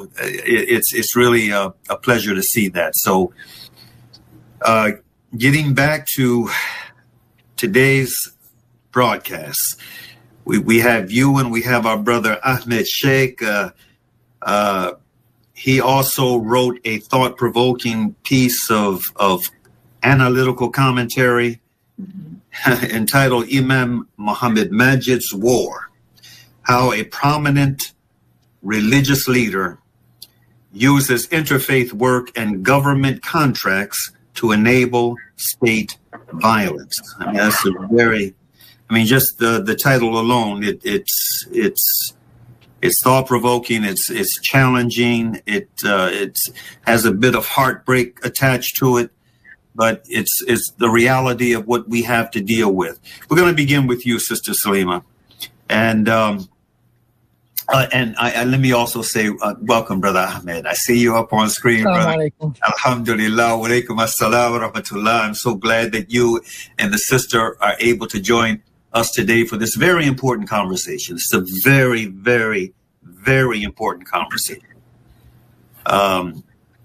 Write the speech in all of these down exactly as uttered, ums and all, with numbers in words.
it, it's it's really a, a pleasure to see that. So, uh, getting back to today's broadcast, we we have you and we have our brother Ahmed Sheikh. Uh, uh, he also wrote a thought-provoking piece of of analytical commentary mm-hmm. entitled Imam Muhammad Majid's War: How a Prominent Religious Leader Uses Interfaith Work and Government Contracts to Enable State Violence. I mean, that's a very, I mean, just the, the title alone, it, it's it's it's thought-provoking, it's it's challenging, it uh, it has a bit of heartbreak attached to it, but it's it's the reality of what we have to deal with. We're going to begin with you, Sister Salima, and um, uh, and I, and let me also say uh, welcome, Brother Ahmed. I see you up on screen, brother. Alhamdulillah, wa alaikum assalam wa rahmatullah. I'm so glad that you and the sister are able to join us today for this very important conversation. It's a very, very, very important conversation. Um,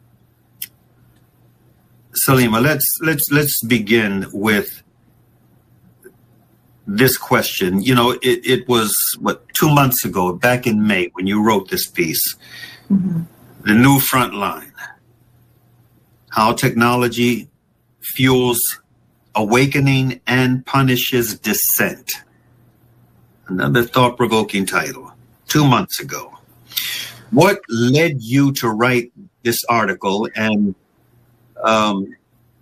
Salima, let's let's let's begin with this question. You know, it, it was what two months ago, back in May, when you wrote this piece, mm-hmm. The New Front Line: How Technology Fuels Awakening and Punishes Dissent. Another thought-provoking title. Two months ago. What led you to write this article, and um,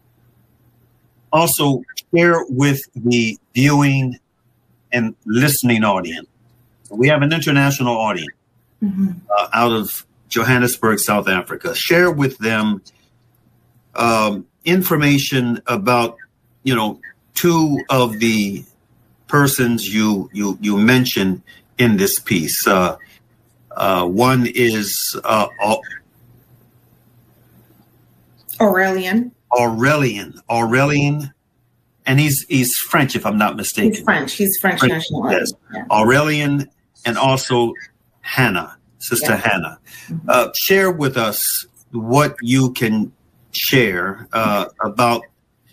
also share with the viewing and listening audience? We have an international audience mm-hmm. uh, out of Johannesburg, South Africa. Share with them um, information about, you know, two of the persons you you you mentioned in this piece. Uh, uh, one is uh, Aurelian. Aurelian. Aurelian, and he's he's French, if I'm not mistaken. He's French. He's French, French national. Yes. Yeah. Aurelian, and also Hannah, Sister yeah. Hannah. Mm-hmm. Uh, share with us what you can share uh, about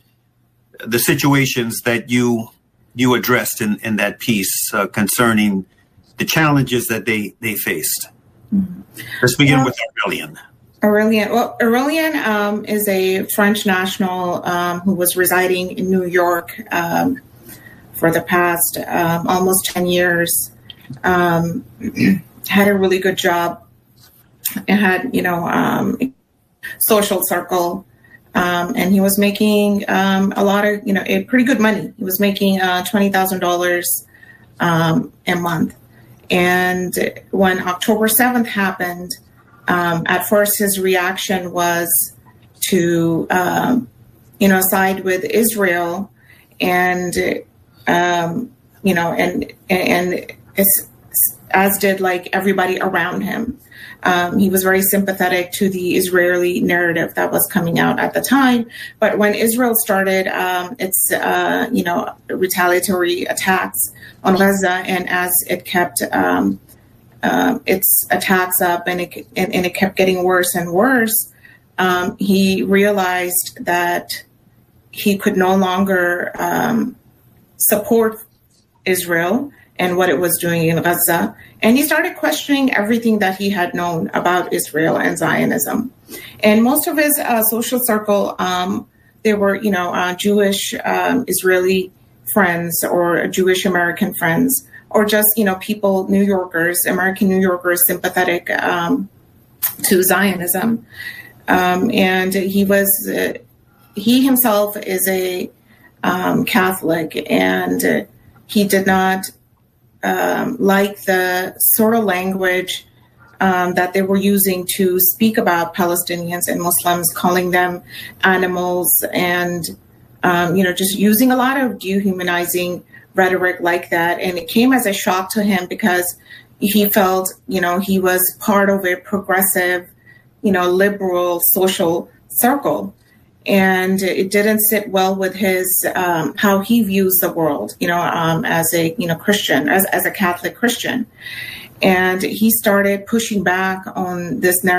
the situations that you you addressed in, in that piece uh, concerning the challenges that they, they faced. Mm-hmm. Let's begin well, with Aurelian. Aurelian. Well, Aurelian um, is a French national um, who was residing in New York um, for the past um, almost ten years. Um, had a really good job. It had, you know, um, social circle. Um, and he was making um, a lot of, you know, a pretty good money. He was making uh, twenty thousand dollars um, a month. And when October seventh happened, um, at first his reaction was to, um, you know, side with Israel, and, um, you know, and and it's, as did like everybody around him. Um, he was very sympathetic to the Israeli narrative that was coming out at the time. But when Israel started um, its, uh, you know, retaliatory attacks on Gaza, and as it kept um, uh, its attacks up and it, and, and it kept getting worse and worse, um, he realized that he could no longer um, support Israel and what it was doing in Gaza. And he started questioning everything that he had known about Israel and Zionism. And most of his uh, social circle, um, they were, you know, uh, Jewish um, Israeli friends or Jewish American friends, or just, you know, people, New Yorkers, American New Yorkers, sympathetic um, to Zionism. Um, and he was, uh, he himself is a um, Catholic, and uh, he did not Um, like the sort of language um, that they were using to speak about Palestinians and Muslims, calling them animals, and, um, you know, just using a lot of dehumanizing rhetoric like that. And it came as a shock to him because he felt, you know, he was part of a progressive, you know, liberal social circle. And it didn't sit well with his, um, how he views the world, you know, um, as a, you know, Christian, as, as a Catholic Christian. And he started pushing back on this narrative.